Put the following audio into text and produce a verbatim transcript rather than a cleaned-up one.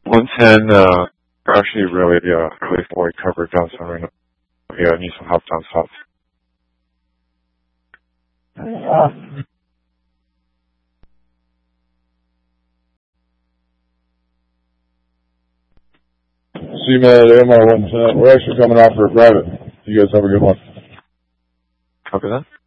one ten, uh, actually really, uh, really fully covered downtown right now. Yeah, I need some help down south. Uh, C-Man at M R one ten. We're actually coming out for a private. You guys have a good one. Copy that.